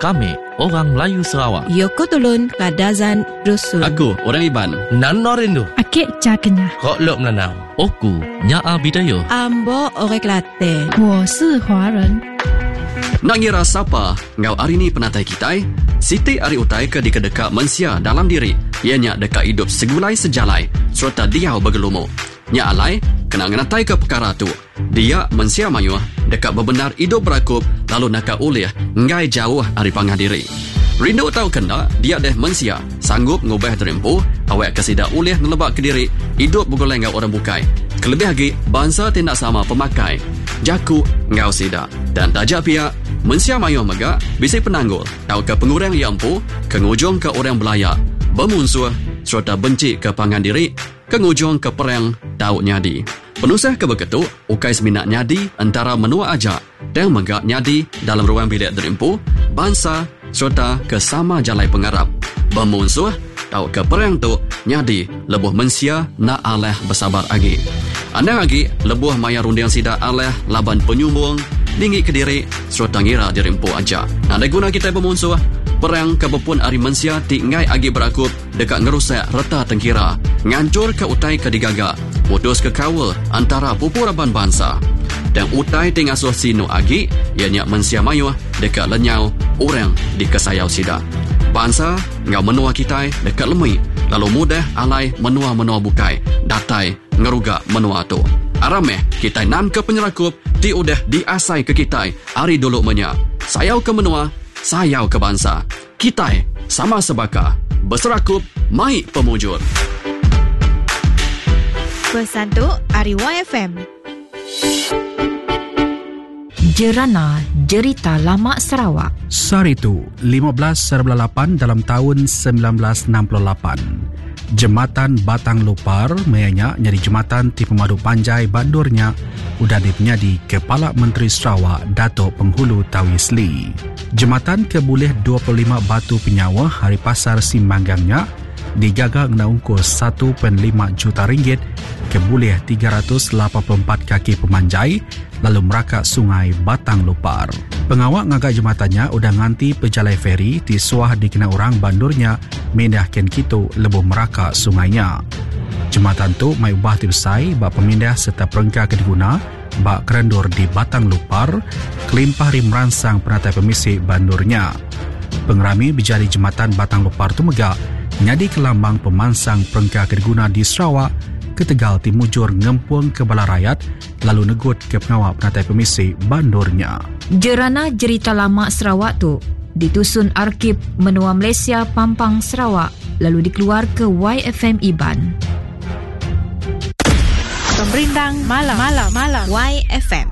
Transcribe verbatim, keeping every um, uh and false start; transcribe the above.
Kami, orang Melayu Sarawak. Yoko Tolon, Kadazan, Dusun. Aku, orang Iban. Nano Rindu. Akik Cakenya. Kok Lok Melanau. Oku, Nyaa Bidayo. Ambo Orek Latte. 我是华人。 Nak ngira siapa ngau hari ni penatai kitai? Siti ari utai ke dikadeka mensia dalam diri. Ianya deka hidup segulai sejalai serta diau bergelumu. Nya alai kena ngenatai ke perkara tu. Dia mensia mayuh deka bebenar hidup berakup lalu naka ulih ngai jauh ari pangah diri. Rindu tahu kena dia deh mensia sanggup ngubah terempu awak kesida ulih ngelebak ke diri hidup bergoleng ngau orang bukai. Kelebih lagi bangsa tidak sama pemakai. Jaku ngau sida dan tajak pihak mensia mayuh mega bisi penanggul tahu ke pengurang yang empu kengujung ke orang belaya bermusuh serta benci ke pangan diri kengujung ke perang tahu nyadi penusah ke begitu ukai seminat nyadi antara menua ajak dan mega nyadi dalam ruang bilik derempu bangsa serta ke sama jalai pengarap bermusuh tahu ke perang tu nyadi lebuh mensia nak aleh bersabar lagi anda lagi lebuh maya rundiang sida aleh laban penyumbung dinggi ke diri serta ngira dirempu aja. Nah, ada guna kita bermusuh perang kebepun ari mensia ti ngai agi berakup dekat ngerusak reta tengkira ngancur ke utai ke digaga putus ke kawal antara pupuraban bangsa dan utai ti ngasuh sino agi ianya mensia mayuh dekat lenyau orang di kesayau sida bangsa ngau menua kita dekat lemui lalu mudah alai menua-menua bukai datai ngerugak menua tu arameh kita nan ke penyerakup ti udah diasai ke kita hari dulu menya sayau ke menua sayau ke bangsa kita sama sebaka berserakup mai pemujur pesan tu Ari Y F M. Jerana Jerita Lama Sarawak. Saritu lima belas lapan dalam tahun sembilan belas enam puluh lapan. Jembatan Batang Lupar mayanya nyari jembatan ti pemadu panjai bandurnya udah dipenyadi Kepala Menteri Sarawak Datuk Penghulu Tawis Lee. Jembatan keboleh dua puluh lima batu penyawa hari pasar simbanggangnya dijaga kena ungkur satu perpuluhan lima juta ringgit keboleh tiga ratus lapan puluh empat kaki pemanjai lalu merakak sungai Batang Lupar. Pengawak ngagak jembatannya udah nganti pejalai feri di suah dikena orang bandurnya mindahkan kitu lebuh merakak sungainya. Jembatan tu mai ubah tiusai bak pemindah serta perengka kediguna bak kerendur di Batang Lupar kelimpah rim meransang penatai pemisik bandurnya. Pengerami berjari jembatan Batang Lupar tu megak nyadi kelambang pemansang perengka kediguna di Sarawak ke Tegal Timujur ngempung ke bala rakyat lalu negut ke pengawal penatai pemisik bandurnya. Jerana Jerita Lama Sarawak tu ditusun Arkib Menua Malaysia Pampang Sarawak lalu dikeluar ke Y F M Iban. Pemberindang malam malam malam Y F M.